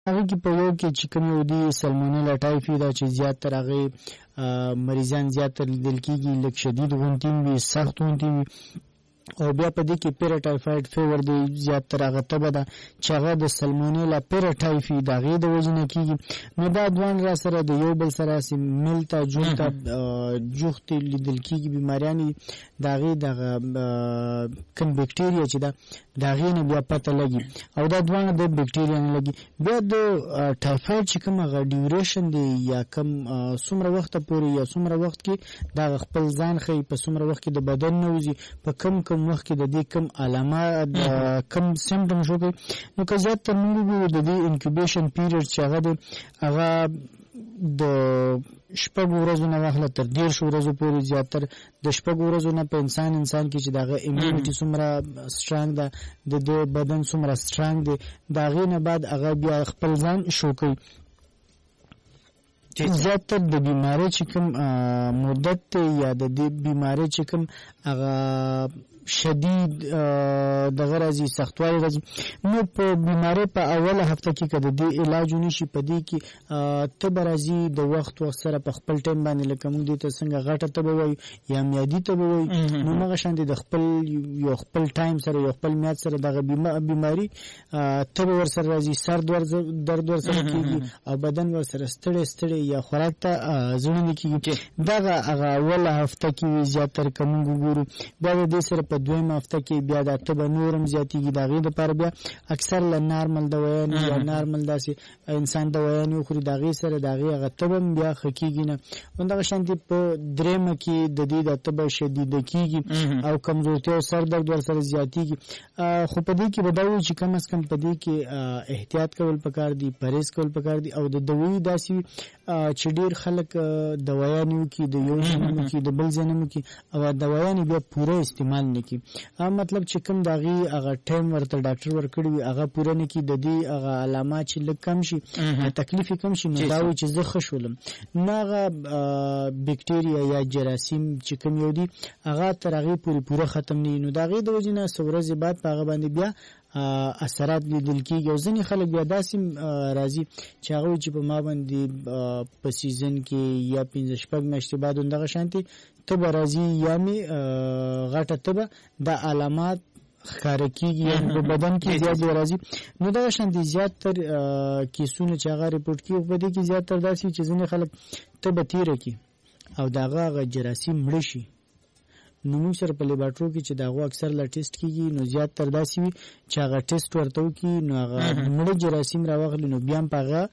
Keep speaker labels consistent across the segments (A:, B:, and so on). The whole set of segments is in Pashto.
A: هغه کې په یو کې چې کوم یو دی سالمونیلا ټایفي دا چې زیات تر هغه مریضان زیات تر لیدل کېږي لږ شدید غونټې وي سخت غونټې وي او بیا په دې کې پیراټایفاید فیور دی زیات تر هغه تبه ده چې هغه د سالمونیلا پیراټایفي د هغې د وجې نه کېږي. نو دا دوان را سره د یو بل سره ملته جوړته جوختې لیدل کېږي بیماریانې د هغې دغه کوم بکټیریا چې ده د هغې نه بیا پته لګي او دا دوانه د بکټیریا نه لګي. بیا د ټایفاید چې کوم هغه ډیوریشن دی یا کم څومره وخته پورې یا څومره وخت کې دا خپل ځان ښیي په څومره وخت کې د بدن نه وځي په کم وخت کې د دې کم علامات کم سیمټمز وګورئ. نو که زیات تر موږ وګورو د دې انکیوبیشن پیریډ چې هغه دی هغه د شپږو ورځو نه واخله تر 10 ورځو پورې زیاتره د شپږو ورځو نه په انسان کې چې دغه امیونټي څومره سټرانګ ده د بدن څومره سټرانګ دی د هغې نه بعد هغه بیا خپل ځان شو کوي. زیاتر د بیماری چې کوم مدت دی یا د دې بیماری چې کوم هغه شدید دغه راځي سختوالی راځي نو په بیماری په اوله هفته کې که د دې علاج ونشي په دې کې تبه راځي د وخت سره په خپل ټایم باندې لکه موږ دې ته څنګه غټه تبه وایو یا میادي تبه وایو نو هغه شانتې د خپل یو خپل ټایم سره یو خپل میاد سره دغه بیماری تبه ورسره راځي سر درد ورسره کېږي او بدن ورسره ستړی یا خوراک ته زړه نه کېږي. دغه هغه اوله هفته کې زیاتره که موږ وګورو بیا د دې سره په دویمه هفته کې بیا دا تبه نورم زیاتېږي د هغې دپاره بیا اکثر له نارمل دوايانې یا نارمل داسې انسان دوايانې وخوري د هغې سره د هغې هغه تبه هم بیا ښه کېږي نه. همدغه شانتې په درېیمه کې د دې د تبه شدیده کېږي او کمزورتیا او سر درد ورسره زیاتېږي. خو په دې کې به دا وایي چې کم از کم په دې کې احتیاط کول پکار دي پرهیز کول پکار دي او د دوایي داسې چې ډېر خلک دوايانې وکړي د یو ځای نه وکړي د بل ځای نه وکړي او دوايانې بیا پوره استعمال نه کړي مطلب چې کوم د هغې هغه ټایم ورته ډاکټر ورکړي وي هغه پوره نه کړي د دې هغه علامات چې لږ کم شي تکلیف یې کم شي نو دا وایي چې زه ښه شولم نو هغه بکټیریا یا جراثیم چې کوم یو دي هغه تر هغې پورې پوره ختم نه وي نو د هغې د وجې نه څه ورځې بعد په هغه باندې بیا اثرات لیدل کېږي او ځینې خلک بیا داسې راځي چې هغه وایي چې په ما باندې په سیزن کې یا 5-6 میاشتې بعد همدغه شانتې تبه راځي یا مې غټه تبه دا علامات ښکاره کېږي یعنې په بدن کې زیات راځي نو دغه شانتې زیاتتر کیسونه چې هغه ریپورټ کېږي په دې کې زیاتتر داسې چې ځینې خلک تبه تېره کړي او د هغه جراثیم مړه شي نو موږ سره په لیبارټرو کې چې د هغو اکثر لا ټیسټ کېږي نو زیاتتر داسې وي چې هغه ټیسټ ورته وکړي نو هغه مړه جراثیم راواخلي نو بیا هم په هغه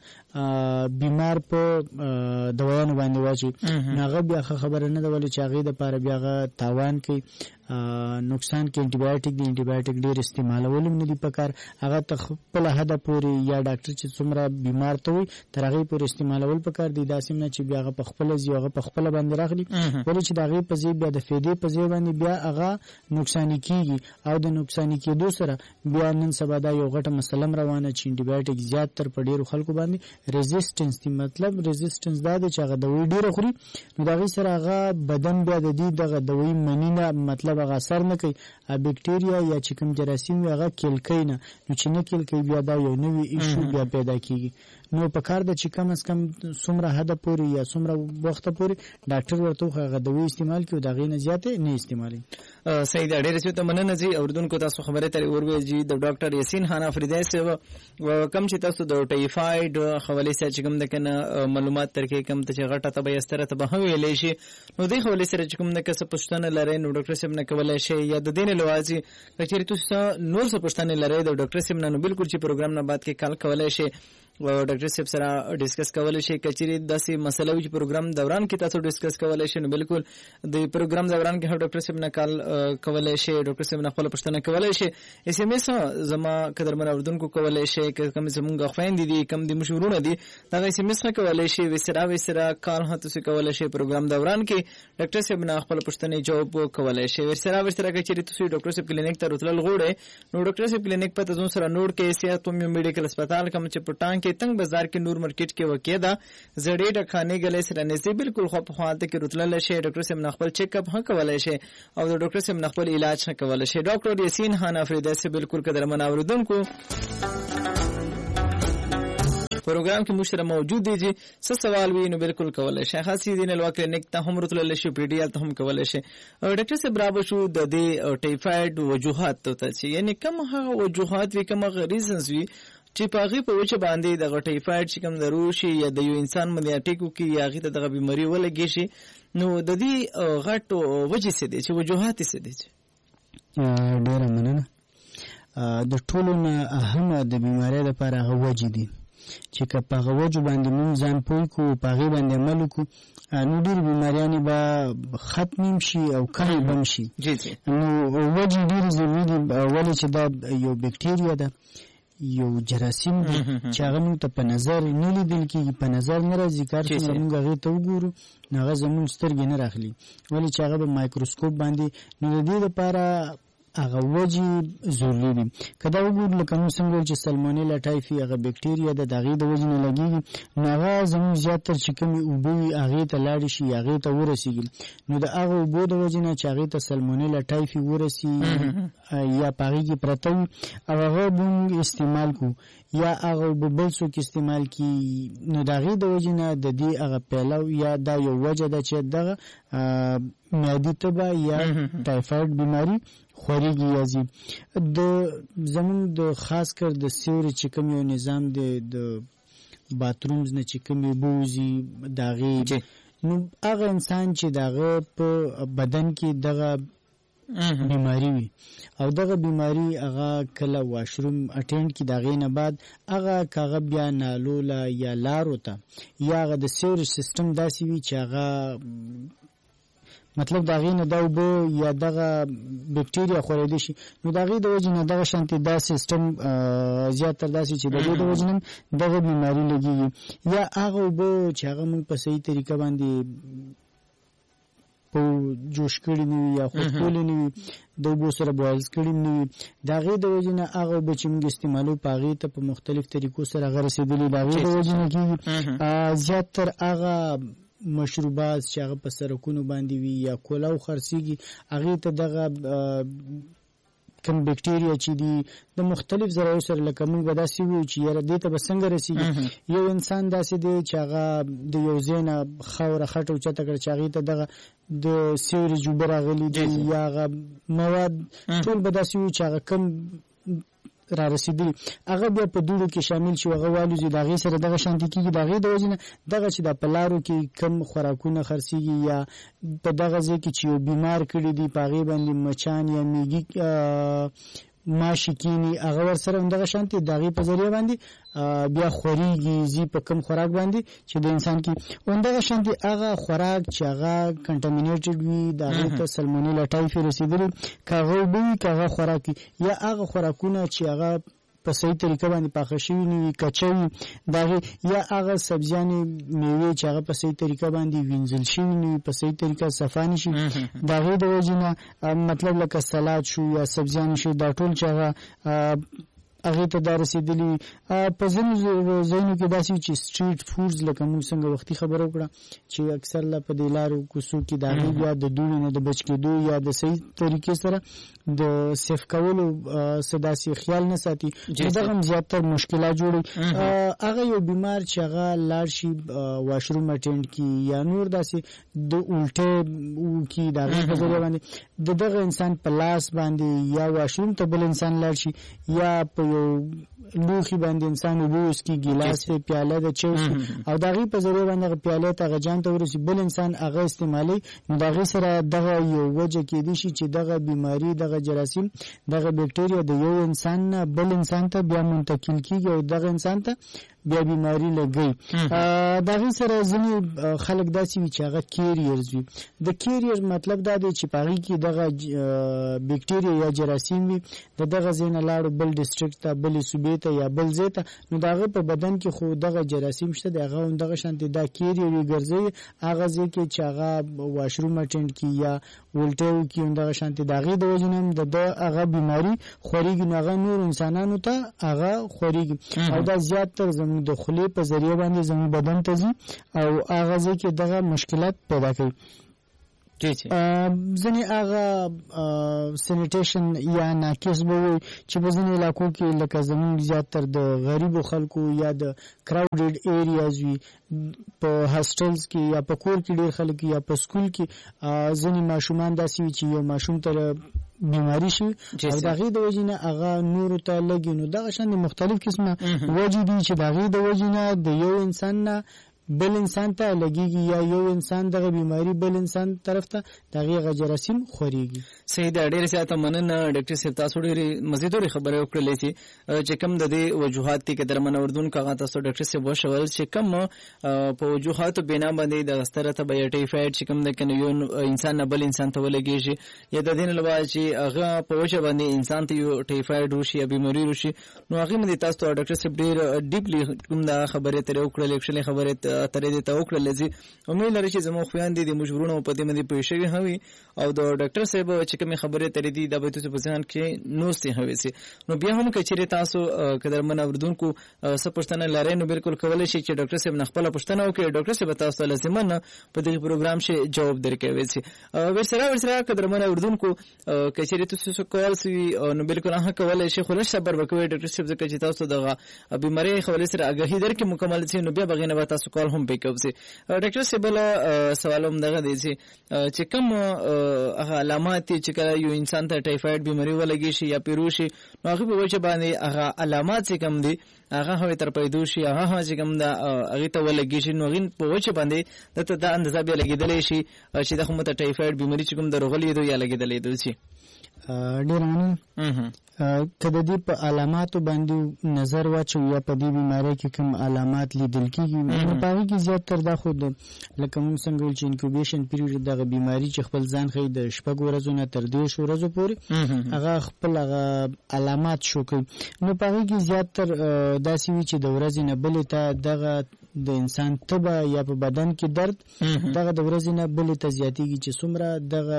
A: بیمار په دوایانو باندې واچوي نو هغه بیا ښه خبره نه ده ولې چې هغې دپاره بیا هغه تاوان کوي نقصان کې انټي بایوټیک دی انټي بایوټیک ډېر استعمالول هم نه دي پکار هغه ته خپله حده پورې یا ډاکټر چې څومره بیمار ته وي تر هغې پورې استعمالول پکار دي داسې نه چې بیا هغه په خپله ځي هغه په خپله باندې راخلي ولې چې د هغې په ځای بیا د فایدې په ځای باندې بیا هغه نقصاني کېږي او د نقصاني کېدو سره بیا نن سبا دا یو غټه مسله هم روانه چې انټي بایوټیک زیات تر په ډېرو خلکو باندې ریزسټنس دی مطلب ریزسټنس دا دی چې هغه دوایي ډېره خوري نو د هغې سره هغه بدن بیا د دې دغه دوایي مني نه مطلب هغه اثر نه کوي بکټیریا یا چې کوم جراثیم وي هغه کیل کوي نه نو چې نه کیل کوي بیا دا یو نوی ایشو بیا پیدا کېږي نو په کار ده چې کم از کم څومره حده پورې یا څومره وخته پورې ډاکټر ورته هغه دوی استعمال کړي او د هغې نه زیاتې نه استعمالوي.
B: صحیح ده ډېرې زیاته مننه ځي اورېدونکو تاسو خبرې ترې وروځي د ډاکټر یاسین خان افریدی صاحب کم چې تاسو د ټایفاید حوالې سره چې کوم د کنه معلومات ترکې کم ته چې غټه تبه یا ستره تبه هم ویلی شي نو دې حوالې سره چې کوم د څه پوښتنه لرئ نو ډاکټر صاحب نه کولی شئ یا د دې نه لوازي که چېرې تاسو نور څه پوښتنې لرئ د ډاکټر صاحب نه نو بلکل چې پروګرام نه بعد کې کال کولی شئ او ډاکټر صاحب سره ډیسکس کولی شئ که چېرې داسې مسله وي چې پروګرام دوران کې تاسو ډیسکس کولی شئ نو بلکل د پروګرام دوران کې هم ډاکټر صاحب نه کال کولی شئ ډاکټر صاحب نه خپله پوښتنه کولی شئ اس ایم اس زما قدرمن اورېدونکو کولی شئ که کوم زموږ خویندې دي کوم د موږ ورونه دي دغه اس ایم اس نه کولی شئ ویسره کال هم تاسو کولی شئ پروګرام دوران کې ډاکټر صاحب نه خپله پوښتنې جواب کولی شئ ویسره که چېرې تاسو ډاکټر صاحب کلینیک ته راتلل غواړئ نو ډاکټر صاحب کلینیک په ځون سره نوټ کې صحت و میډیکل هسپتال کوم چې په ټانګ کې تنګ بازار کې نور مارکیټ کې واقع ده زړې ډکانې غلې سره نږدې بالکل خو په خواته کې راتلل شي ډاکټر صاحب نه خپل چیک اپ هم کولای شي او د ډاکټر صاحب نه خپل علاج هم کولای شي. ډاکټر یاسین خان افریدی صاحب بالکل قدرمن اوریدونکو پروګرام کې مشر موجود دي چې څه سوال وي نو بالکل کولای شي. خاصې دین الوکلینیک ته هم راتللی شي، پی ډی ال ته هم کولای شي. ډاکټر صاحب برابر شو د دې ټایفاید وجوهات ته چې یعنی کوم هغه وجوهات وي، کوم هغه ریزنز وي چې په هغې په وجه باندې دغه ټایفاید چې کوم د روشي یا د یو انسان باندې اټیک وکړي یا هغې ته دغه بیماري ولګې شي، نو د دې غټ وجې څه دی چې وجوهات یې څه دي؟
A: ډېره مننه. د ټولو نه اهمه د بیمارۍ لپاره هغه وجې دي چې که په هغه وجو باندې مونږ ځان پوه کړو، په هغې باندې عمل وکړو، نو ډېرې بیماریانې به ختم هم شي او کمې به هم شي. نو وجې ډېرې ضروري دي. ولې چې دا یو بکټیریا ده، یو جراثیم دی چې هغه موږ ته په نظر نه لیدل کېږي، په نظر نه راځي. کار څومره موږ هغې ته وګورو نو هغه زموږ سترګې نه راخلي، ولې چې هغه په مایکروسکوپ باندې. نو د دې لپاره هغه وجې ضروري دي. که دا وګورو لکه موږ څنګه ویل چې سالمونیلا ټایفي هغه بکټیریا ده، د هغې د وجې نه لګېږي، نو هغه زموږ زیاتر چې کومې اوبه وي هغې ته لاړې شي، هغې ته ورسېږي. نو د هغه اوبو د وجې نه چې هغې ته سالمونیلا ټایفي ورسي یا په هغې کې پرته وي او هغه به موږ استعمال کړو یا هغه اوبه بل څوک استعمال کړي، نو د هغې د وجې نه د دې هغه پیلو یا دا یو وجه ده چې دغه معدې تبه یا ټایفاید بیماري خورېږي یا ځي. د زموږ د خاص کر د سیوري چې کوم یو نظام دی، د باترومز نه چې کوم اوبه وځي د هغې، نو هغه انسان چې د هغه په بدن کې دغه بیماری وي او دغه بیماری هغه کله واشروم اټینډ کی دغه نه بعد هغه کاغه بیا نالوله یا لارو ته یا هغه د سیور سیستم داسې وي چې هغه مطلب دغه نه دا وبو یا دغه بکټیریا خورېدي شي، نو دغه د وجه نه دغه شانتي دا سیستم زیاتره داسې چې دغه د وجه نه دغه بیماری لګي یا هغه وبو چې هغه موږ په صحیح طریقه باندې په جوش کړی نه یا خو کولې نه د اوبو سره بوایل کړی نه د هغې د وجې نه هغه اوبه چې موږ استعمالو په هغې ته په مختلف طریقو سره هغه رسېدلي د هغې د وجې نه کېږي. زیاتر هغه مشروبات چې هغه په سرکونو باندې وي یا کولاو خرڅېږي هغې ته دغه کم بکټیریا چې دي د مختلف ذرایعو سره لکه موږ به داسې وایو چې یاره دې ته به څنګه رسېږي. یو انسان داسې دی چې هغه د یو ځای نه خاوره خټه اوچته کړه چې هغې ته دغه د سیوري جوبه راغلي دي یا هغه مواد ټول به داسې وایو چې هغه کم را رسیدلی هغه بیا په دوړو کې شامل شي هغه والوځي د هغې سره دغه شانتي کېږي. د هغې د وجې نه دغه چې د په لارو کې کم خوراکونه خرڅېږي یا په دغه ځای کې چې یو بیمار کړي دي په هغې باندې مچان یا میږي ماشي کینی هغه ورسره همدغه شانتي د هغې په ذریعه باندې بیا خورېږي ځي په کم خوراک باندې چې د انسان کې همدغه شانتي هغه خوراک چې هغه کنټامینیټډ وي د هغې ته سالمونیلا ټایفي رسېدلي که هغه اوبه وي که هغه خوراک وي یا هغه خوراکونه چې هغه په صحیح طریقه باندې پاخه شوي نه وي کچه وي د هغې یا هغه سبزیانې میوې چې هغه په صحیح طریقه باندې وینځل شوي نه وي په صحیح طریقه صفا نه شي د هغې د وجې نه مطلب لکه سلاد شو یا سبزیانې شو دا ټول چې هغه هغې ته دا رسېدلي وي. په ځینو ځایونو کې داسې وي چې سټریټ فوډز لکه موږ څنګه وختي خبره وکړه چې اکثر لا په دې لارو کوڅو کې د هغې بیا د دوړې نه د بچ کېدو یا د صحیح طریقې سره د سیف کولو څه داسې خیال نه ساتي چې دغه هم زیاتر مشکلات جوړوي. هغه یو بیمار چې هغه لاړ شي واشروم اټینډ کي یا نور داسې د الټۍ وکړي د هغې په ذریعه باندې د دغه انسان په لاس باندې یا واشروم ته بل انسان لاړ شي یا په یو لوښي باندې انسان اوبه وڅکي ګیلاس دی پیاله ده چای وڅکي او د هغې په ذریعه باندې هغه پیالې ته هغه جام ته ورسي بل انسان هغه استعمالوي نو د هغې سره دغه یو وجه کېدی شي چې دغه بیماري دغه جراثیم دغه بکټیریا د یو انسان نه بل انسان ته بیا منتقل کېږي او دغه انسان ته بیا بیماری لګي. د هغې سره ځینې خلک داسې وي چې هغه کیریرز وي. د کیریر مطلب دا دی چې په هغې کې دغه بکټیریا یا جراثیم وي د دغه ځای نه لاړو بل ډسټرکټ ته بلې صوبې ته یا بل ځای ته نو د هغه په بدن کې خو دغه جراثیم شته د هغه همدغه شانتې دا کیریر وي ګرځوي هغه ځای کې چې هغه واشروم اټینډ کي یا الټۍ وکړي همدغه شانتې د هغې د وجې نه هم د هغه بیماري خورېږي نو هغه نور انسانانو ته هغه خورېږي او دا زیاتر زموږ د خولې په ذریعه باندې زموږ بدن ته ځي او هغه ځای کې دغه مشکلات پیدا کوي. ځنې هغه سینیټیشن یا ناقص به وي چې په ځینې علاقو کې لکه زمونږ زیاتر د غریبو خلکو یا د کراوډډ ایریاز وي په هاسټلز کې یا په کور کې ډېر خلک یا په سکول کې ځینې ماشومان داسې وي چې یو ماشوم ته بیماری شي او د هغې د وجې نه هغه نورو ته لګي نو دغه شان مختلف قسمه وجې دي چې د هغې د وجې نه د یو انسان نه بل انسان ته لګيږي یا یو انسان دغه بیماری بل انسان طرف ته دغه جراثیم خوريږي.
B: صحیح ده. ډېر زیاته مننه ډاکټر صاحب، تاسو ډېرې مزیدورې خبرې وکړلې چې کوم د دې وجوهات دي که درمن اردون کاغه تاسو ډاکټر صاحب وشول چې کوم په وجوهاتو بنا باندې د ستره ته یا ټایفاید چې کوم د کنه یو انسان نه بل انسان ته ولګيږي یا د دین لپاره چې هغه په وجه باندې انسان ته یو ټایفاید وشي یا بیماری وشي نو هغه مې تاسو ته ډاکټر صاحب ډېر ډیپلی کوم دا خبرې ترې وکړلې اکچولی خبرې ترې دې ته وکړلې چې امید لري چې زموږ خويندې د مجبورونو په دې باندې پوه شوي هوي او د ډاکټر صاحب چې کوم خبرې ترې دي دا به تاسو په ځان کې نوستي هوي سي نو بیا هم کچېره تاسو قدر من اوردونکو څه پښتنه لري نو بالکل کولای شي چې ډاکټر صاحب خپل پښتنه وکړي ډاکټر صاحب تاسو لازمنه په دې پروګرام شي جواب درکوي سي ورسره قدر من اوردونکو کچېره تاسو کول سي نو بالکل هغه کولای شي خلاص صبر وکوي ډاکټر صاحب ځکه چې تاسو دغه بیماری خولې سره آگاهی درکې مکمل سي نو بیا بغینه به تاسو کال هم پک اپ سي ډاکټر صاحب سوالوم دغه دي چې کوم هغه علامات چې کله یو انسان ته ټایفاید بیماری ولګي شي یا پیرو شي نو هغه په وجه باندې هغه علامات چې کوم دي هغه هوی تر پیدا شي هغه چې کوم دا هغه ته ولګي شي نو غین په وجه باندې دته د اندازه به لګیدلې شي چې د کومه ټایفاید بیماری چې کوم درغلې دو یا لګیدلې دو شي
A: ډیر مننه. کله دې په علاماتو باندې نظر واچو یا په دې بیماری کې کوم علامات لیدل کیږي نو په هغه کې زیات تر دا خود لکه موږ څنګه چې انکوبیشن پیریډ دغه بیماری چې خپل ځان خې د شپږ ورځو نه تر 10 ورځو پورې هغه خپل علامات شو کوي نو په هغه کې زیات تر داسې وی چې د ورځې نه بلې ته دغه د انسان تبه یا په بدن کې درد دغه د ورځې نه بلې ته زیاتېږي چې څومره دغه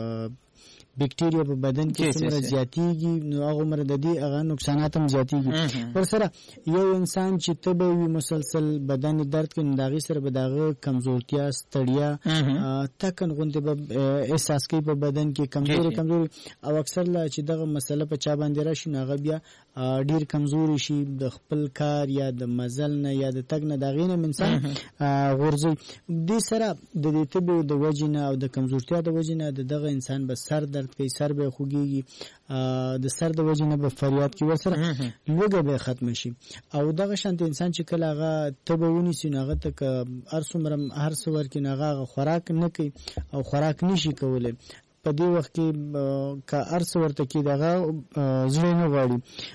A: بکټیریا په بدن کې څومره زیاتېږي نو هغه عمر د دې هغه نقصانات هم زیاتېږي. ورسره یو انسان چې تبه وي مسلسل بدن درد کوي داغي سره به داغه کمزورتیا ستړیا تکن غونډه به احساس کوي په بدن کې کمزوري او اکثر لا چې دغه مسله په چا باندې راشي هغه بیا ډیر کمزوري شي د خپل کار یا د مزل نه یا د تګ نه داغې نه انسان غورځي دې سره د دې تبه د وجنه او د کمزورتیا د وجنه دغه انسان به سر درد کوي سر به خوږيږي د سر د وجنه به فریاد کوي ورسره لوګه به ختم شي او دغه شانت انسان چې کله هغه تبه ونیسي هغه ته هر څومره کې هغه خوراک نه کوي او خوراک نشي کولای په دې وخت کې کا ارس ورته کې دغه زړه نه غواړي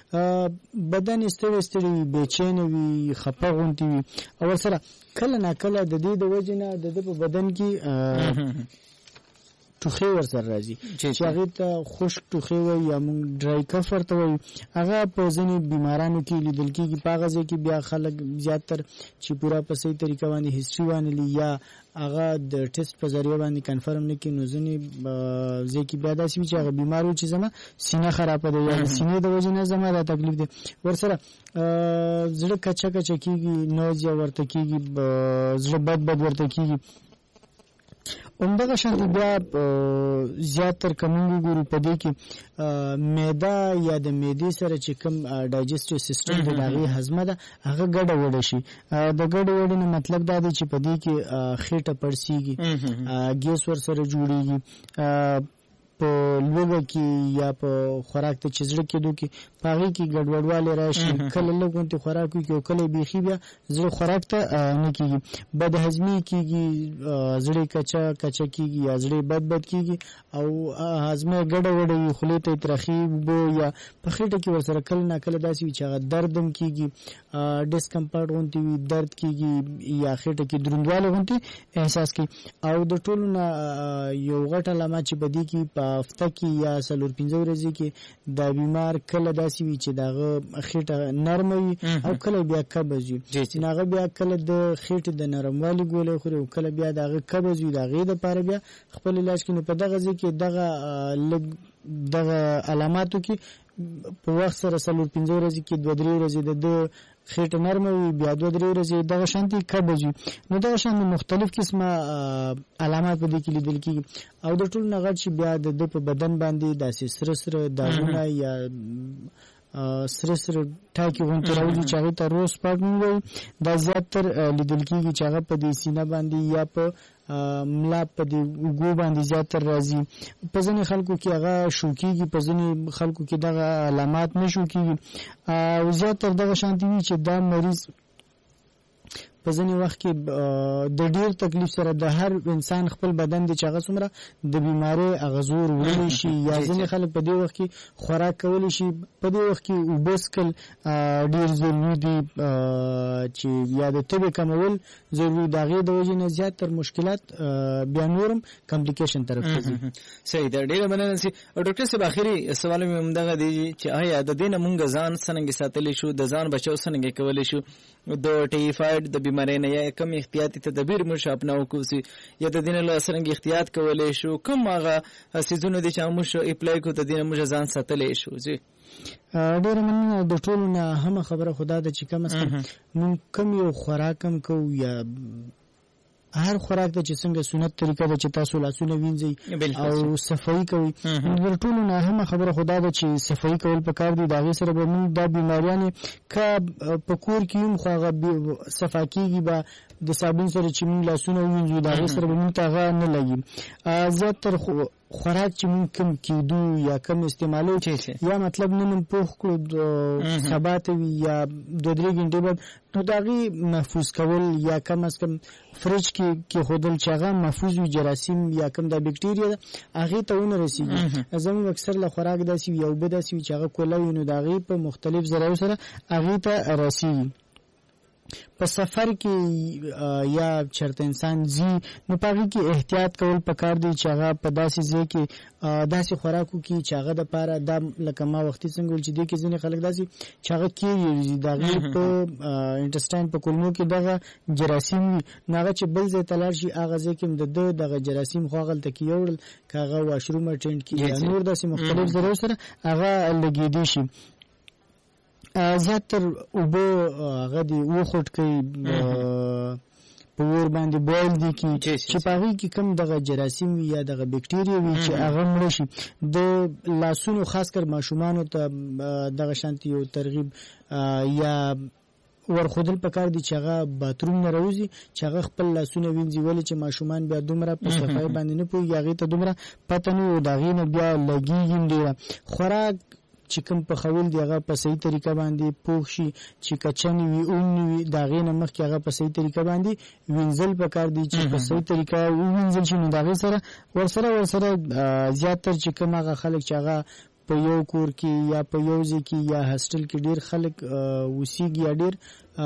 A: بدن استړی بېچین وي خپه غونتی وي او سره کله نه کله د دې د وجنه د په بدن کې ټوخي ورسره راځي چې هغه ته خشک ټوخي وي یا موږ ډرای کف ورته وي هغه په ځینې بیمارانو کې لیدل کېږي په هغه ځکه بیا خلک زیاتره چې پورا په صحیح طریقه باندې هیستوري وانه یا هغه د ټیسټ په ذریعہ باندې کنفرم نه کینو ځنې ځکه بیا داسې چې هغه بیمارو چې زما سینه خراب ده یا سینې د وجه نه زما دا تکلیف ده ورسره زړه کچا کیږي نوزیا ورته کیږي زړه بد ورته کیږي همدغه شان بیا زیاتر کومو ګورو په دې کې معده یا د معدې سره چې کوم ډایجسټیو سیستم د هغه هضم ده هغه ګډه وډه شي د ګډه وډه نه مطلب دا دی چې په دې کې خېټه پړسیږي ګیس ور سره جوړیږي په لوګه کې یا په خوراک ته چزړه کې دوی پاغي کې ګډوډواله راشي کله لګونته خوراک کې او کله بيخي بیا زړه خوراک ته نه کیږي بد هضمي کیږي زړه کچا کیږي یا زړه بد کیږي او هضمه ګډه وډه خولې ته ترخی بو یا په خېټه کې ورسره کله نه کله داسې چې دردم کیږي ډیسکمفورټ غونتی وي درد کیږي یا خېټه کې دروندواله غونتی احساس کوي او د ټولو یو غټه علامه چې بدی کې هفته کې یا 4-5 ورځې کې دا بیمار کله داسې وي چې داغه خېټه نرم وي او کله بیا قبض وي ناغه بیا کله د خېټه د نرموالي ګولې خوري او کله بیا داغه قبض وي داغه د پاره بیا خپل علاج کې په دغه ځکه دغه علاماتو کې په وخت سره 4-5 ورځې کې 2-3 ورځې د خېټه نرمه وي بیا 2-3 ورځې دغه شانتي کبجي نو دغه شان مختلف قسمه علامات په دې کې لیدل کیږي او د ټول نغړ چې بیا د په بدن باندې داسې سره داغونه یا سره ټاکي غونډه راوځي چې هغه ته روز پاګنګ دا زیاتره لیدل کیږي چې هغه په دې سینه باندې یا په ملا په دې وګو باندې زیاتره راځي په ځینې خلکو کې هغه شوکیږي په ځینې خلکو کې دغه علامات نشو کیږي او زیاتره دغه شانتي وي چې دا مریض په ځینې وخت کې د ډیر تکلیف سره د هر انسان خپل بدن د چاغه څومره د بیماری اغزور وړي شي یا ځینې خلک په دې وخت کې خوراک کولی شي په دې وخت کې وبسکل ډیر ضروري دي چې یا د تبه کمول ضروري دغه د وجې نه زیات تر مشکلات بیا نورم کمپلیکیشن طرف ته ځي
B: صحیح ده ډیر مننه سي ډاکټر صاحب اخیری سوال مې همدغه دی چې آیا د دینه مونږ ځان څنګه ساتلی شو د ځان بچو څنګه کولی شو د ټایفاید د بیماری نه یا کم احتیاطي تدابیر موږ اپناو کوسي یا د دینه له څنګه احتیاط کولای شو کوم هغه سيزونه دي چې موږ اپلای کو د دینه موږ ځان ساتلی شو زی
A: ډېر مننه د ټولو نه هم خبره خدا د چې کم است مونږ کم یو خوراکم کو یا هر خوراک د چې څنګه سنت طریقه د چې تاسو لاسونه وینځي او صفائی کوي د ټولو نه هم خبره خدا د چې صفائی کول پکار دي دا غي سره به موږ د بیماریانه ک په کور کې هم خو صفاکیږي به د صابون سره چې موږ لاسونه وینځو دا غي سره به موږ ته نه لګي زیاتره خوراک چې موږ کم کیدو یا کم استعمالو یا مطلب نن پوخ کړو ثبات وي یا 2-3 غنټې بعد نو داغي محفوظ کول یا کم از کم فرج کې خودل چاغه محفوظ وي جراثیم یا کم د بکټیریا هغه ته ونه رسیږي زموږ اکثر له خوراک داسي یو به داسي چې هغه کولای نو داغي په مختلف ذرایعو سره هغه ته رسیږي په سفر کې یا چرته انسان زی نو پاره کې احتیاط کول پکار دی چې هغه په داسې ځای کې داسې خوراکو کې چې هغه د پاره د لکه ما وختي څنګه ول چې دي کې ځینې خلک داسې چې هغه کې دغه په انټسټاین په کولمو کې دغه جراثیم ناغه چې بل ځای تلار شي هغه ځای کې دغه جراثیم خو غلطه کې یوړل کاغه واشروم ټینټ کې نور داسې مختلف ضرر سره هغه لګیدي شي زیاتر اوبه هغه دی وخوټ کوي په ور باندې بویل دي چې پاغي کې کم دغه جراثیم یا دغه بکټیریا وي چې هغه مړ شي د لاسونو خاص کر ماشومان ته دغه شانتي او ترغیب یا ورخودل پکار دي چې هغه باتروم نه راوځي چې هغه خپل لاسونه وینځي ولې چې ماشومان بیا دومره په صفای باندې نه پوي هغه ته دومره پته نه و دغه نه بیا لګیږي ډیره خوراک چې کوم په خول دی هغه په صحیح طریقه باندې پوښ شي چې کچنی وي اون وي دا غې نه مخ کې هغه په صحیح طریقه باندې وینځل پکار دی چې په صحیح طریقه وینځل شي نو دا غې سره ورسره زیاتره چې کوم هغه خلک چې هغه په یو کور کې یا په یو ځای کې یا هاستل کې ډیر خلک وسیږي یا ډیر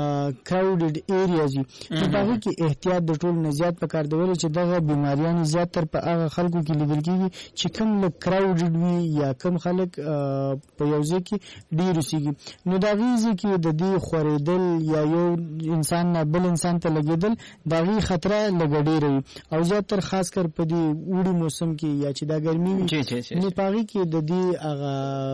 A: کراودډ ایریاز وي په هغه کې احتیاط د ټول نه زیات پکار دی چې دغه بیماریان زیات تر په هغه خلکو کې لیدل کیږي چې کوم له کراودډ وي یا کوم خلک په یو ځای کې ډیر وسیږي نو دا غیزه کې د دې خوریدل یا یو انسان نه بل انسان ته لګیدل دا غي خطر لګډيري او زیات تر خاص کر په دې وړي موسم کې یا چې دا ګرمي وي نو پاغي کې د دې هغه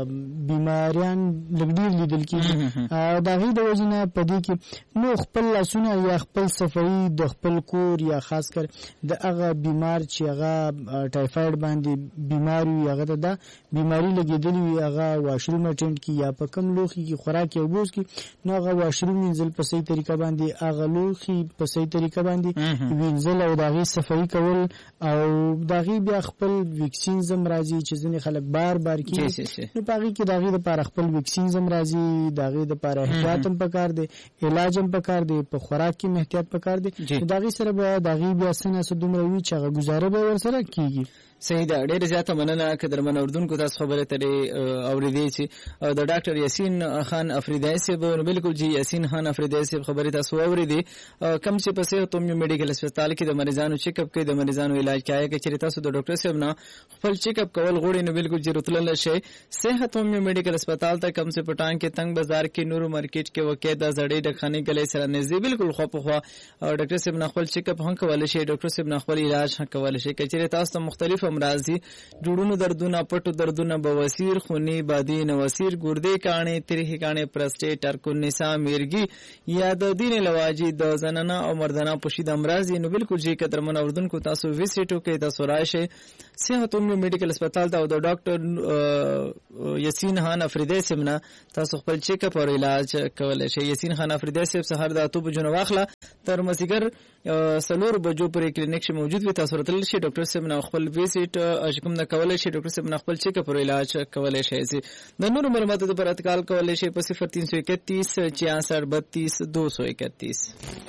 A: بیماریان لګډیر لیدل کیږي دا غي د وجنه په دې نو خپل لاسونه یا خپل صفائی د خپل کور یا خاص کر د هغه بیمار چې هغه ټایفاید باندې بیماری هغه د بیماری لګیدلی هغه واشروم ټینټ کې یا په کم لوخي کې خوراک یو بوز کې نو هغه واشروم وینځل په صحیح طریقه باندې هغه لوخي په صحیح طریقه باندې وینځل او دغه صفائی کول او دغه بیا خپل ویکسین زم راځي چې ځنې خلک بار کې نو پاږي کې دغه لپاره خپل ویکسین زم راځي دغه لپاره احتیاط هم پکار دی علاج هم پکار دی په خوراک کې احتیاط پکار دی دغه سره به دغه بیا سنه دومره وی چې هغه گزاره به ور سره کیږي
B: صحیح ده ډېر زیاته مننه قدرمن اردوونکو تاسو خبره ترې اوریدئ چې د ډاکټر یاسین خان افریدی صاحب بالکل جی یاسین خان افریدی صاحب خبره تاسو اوریدئ کم چې په صحت تومي میډیکل هسپتال کې د مریضانو چیک اپ کوي د مریضانو علاج کوي چې تاسو د ډاکټر صاحب نه خپل چیک اپ کول غوړي نو بالکل جی رتل شي صحت تومي میډیکل هسپتال ته کم چې پټان کې تنگ بازار کې نورو مارکیټ کې وکې د زړې ډخانې کلی سره نږدې بالکل خو په خو ډاکټر صاحب نه خپل چیک اپ هم کولای شي ډاکټر صاحب نه خپل علاج هم کولای شي چې تاسو ته مختلف مختلف امراض دي جوړونو دردونه پټو دردونه بواسیر خونی بادي نواسیر ګردې کانې تریخي کانې پرسټیټ ارکونسا میرګي یا د دین لواجی د زنانه او مردانه پوشیده امراض نو بالکل جی قدرمن اوردونکو تاسو ویزټ وکړئ تاسو راشئ صحت عمومي میډیکل هسپتال ته او د ډاکټر یاسین خان افریدی سیمنا تاسو خپل چیک اپ او علاج کولای شئ. یاسین خان افریدی سیب سحر د 8 بجو واخله تر مسیګر 4 بجو پر کلینیک کې موجود وي. تاسو راتل شئ ډاکټر سیمنا خپل ویزټ اشکم نه کولای شئ. ډاکټر سیمنا خپل چیک اپ او علاج کولای شئ. د نور معلوماتو لپاره اتکال کولای شئ په 0331 66 32 231.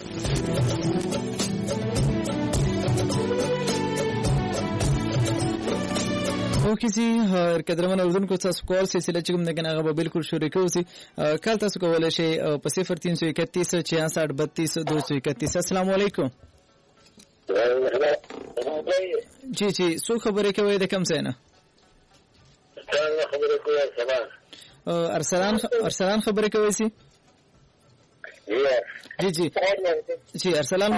B: او کسی هر قدرمن اردوونکو تاسو کول سلسله چې کوم دغه هغه بالکل شروع کوي کال تاسو کولای شئ په 0331 66 32 231. السلام علیکم. جی سو خبرې کوي د کوم ځای نه؟
C: خبرې کوي سبا
B: ارسلان خبرې کوي سي جی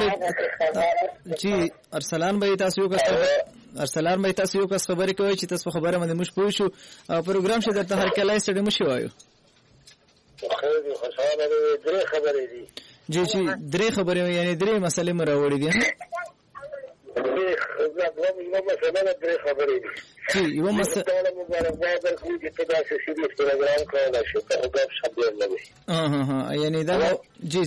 B: ارسلان به تاسو یو کس خبرې کوي چې تاسو خبره باندې مش پوه شو پروګرام شه درته هر کله ستړي مشي وایو.
C: خیر خوشاله دي درې خبرې دي.
B: جی درې خبرې یعنی درې مسلې مراوړې دي. یو مسله یعنی دا جی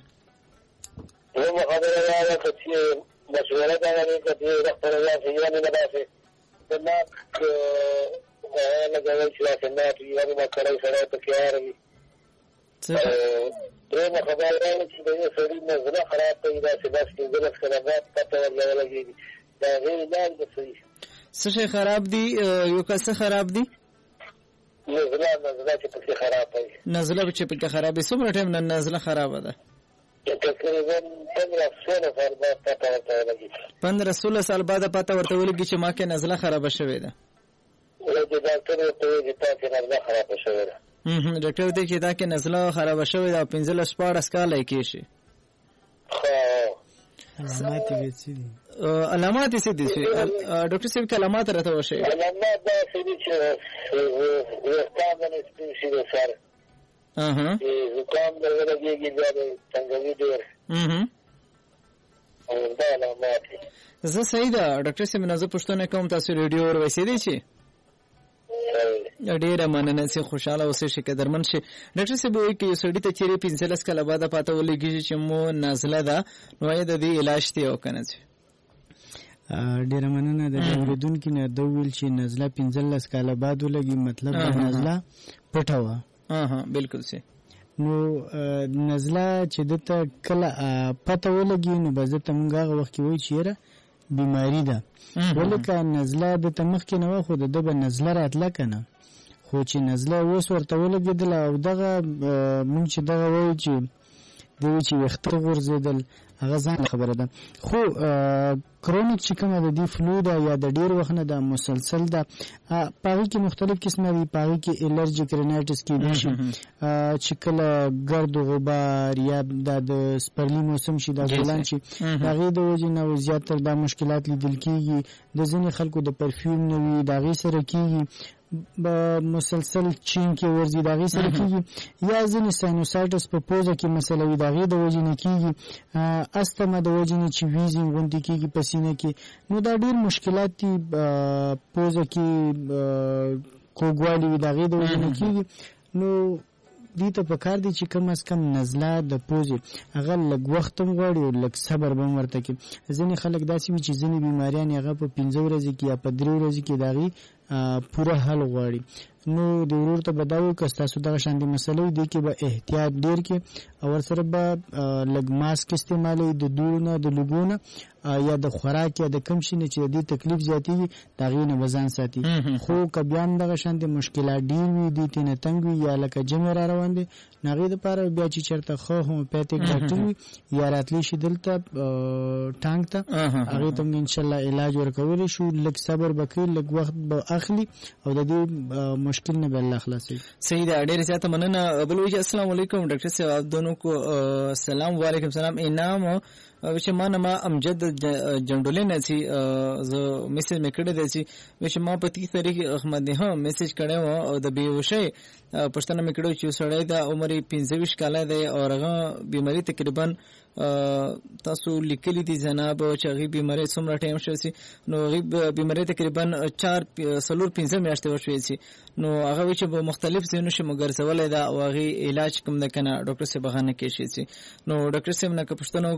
C: یو خبره راځي چې مشوره دا نه کوي د خپل ځان نه داسې دماغ نه غواړي چې نه یو ما کړی سره ته کیږي درېمه خبره راځي چې د یو سړي نظر خراب دی دا چې بس کې غلط کړه پته ورلګي دا غیر علاج دی.
B: څه خراب دي یو کس خراب دي
C: نزله چې پکې خراب دی
B: نزله چې پکې خراب دی څومره ټایم نه نزله خراب ده؟
C: تقریبا
B: 15-16 سال بعد پته ورته ولګي چې ما کې نزله خراب شوې ده.
C: د ډاکټر ته وایي چې نزله خراب شوې ده.
B: ډاکټر دې چې دا کې نزله خراب شوې ده 15-14 کال کې شي. علامات یې څه دي ډاکټر صاحب علامات راته وشي؟
C: علامات دا څه چې ورته باندې شي سره زکام درلګيږي دا څنګه ډېر دا علامات.
B: زه صحیح ده ډاکټر صاحب نازه پښتنه کوم تاسو ریډیو ور وسیدي چې ډېر مننه سي خوشاله اوسې شي قدرمن شي. ډاکټر صاحب وایي چې سړی ته چیرې 15 کاله بعد پاته ولګي چې مو نازله ده نو یې د دې علاج ته او کنه
A: ډېر مننه د اوریدونکو نه د ویل چې نازله 15 کاله بعد ولګي مطلب نازله پټه
B: بالکل سي.
A: نو نزله چې دته کله پته ولګي نو به زه موږ هغه وخت کې وایي چې بیماری ده ولکه نزله د تمخ کې نه خو د به نزله راتله کنه خو چې نزله اوس ورته ولګېدل او دغه موږ چې دغه وایي چې دوی چې وختر غورځېدل هغه ځان خبره ده. خو کرونیک چې کومه د دې فلو ده یا د ډیر وخت نه د مسلسل ده پاغي کې مختلف قسمه دي. پاغي کې الرجیک رینایټس کې دي چې کله ګرد غبار یا د سپرلی موسم شي د ګلان شي هغه د وجې نه زیاتره د مشکلات لیدل کیږي. د ځینې خلکو د پرفیوم نه وي د غي سره کیږي مسلسل چین کې ورزي د غي سره کیږي یا ځینې ساینوسایټس په پوزه کې مسله وي د غي د وجې نه کیږي استما د وجې نه چې ویزینګ غونډې کیږي پسینه کې. نو دا ډیر مشکلات دي پوزه کې کوګوالي وي د غي د وجې نه کیږي. نو دې ته پکار دي چې کم از کم نزله د پوزې هغه لږ وخت هم غواړي او لږ صبر به ورته کې. ځینې خلک داسې وي چې ځینې بیماریان هغه په 15 ورځې کې یا په 3 ورځې کې داغي پوره حل غواړي. نو د ورور ته بداوي که تاسو دغه شان دي مسلې دي کې به احتیاط ډیر کې او ورسره به لږ ماسک استعمالي د دورونه د لګونه یا د خوراک یا د کم شي نه چې د تکلیف زیاتېږي دغه نه وزن ساتي. خو که بیا هم دغه شان دي مشکلات ډیر وي دي تنه تنګ وي یا لکه جمع را روان دي نغې د پاره بیا چې چرته خو هومیوپاتیک ډاکټر وي یا راتلی شي دلته ټانګ ته هغه ته ان شاء الله علاج ورکول شو. لږ صبر وکړئ لږ وخت به اخلي او د دې مشکل نه به الله خلاصي.
B: صحیح ده، ډېر زیاته مننه. بلوچ السلام علیکم ډاکټر صاحب، دونو کو سلام وعلیکم سلام. انعام وشمانه ما امجد جندولې نه سي زه میسج میکړه د سي وشما په تی طریق احمد نه هم میسج کړو او د بیوشي پښتنه میکړو چې سړی د عمر 25 کاله دی او هغه بیماری تقریبا تاسو لیکلي دي جناب چې هغه بیماری څومره ټایم شو سي نو هغه بیماری تقریبا 4-5 میاشتې وشوي سي نو هغه چې په مختلف ځینو شي مګر سوالای دا او هغه علاج کوم نه کنه ډاکټر صاحب غانه کې شي سي نو ډاکټر صاحب نه که پښتنه